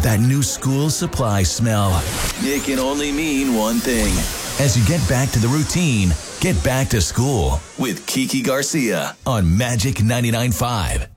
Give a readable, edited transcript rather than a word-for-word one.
that new school supply smell. It can only mean one thing. As you get back to the routine, get back to school with Kiki Garcia on Magic 99.5.